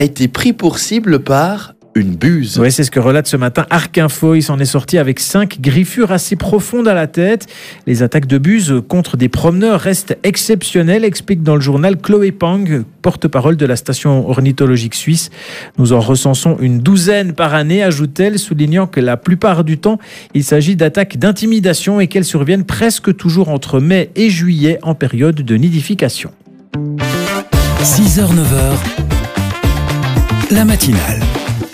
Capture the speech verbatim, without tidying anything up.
a été pris pour cible par une buse. Oui, c'est ce que relate ce matin Arc Info. Il s'en est sorti avec cinq griffures assez profondes à la tête. Les attaques de buse contre des promeneurs restent exceptionnelles, explique dans le journal Chloé Pang, porte-parole de la station ornithologique suisse. Nous en recensons une douzaine par année, ajoute-t-elle, soulignant que la plupart du temps, il s'agit d'attaques d'intimidation et qu'elles surviennent presque toujours entre mai et juillet en période de nidification. six heures neuf heures, la matinale.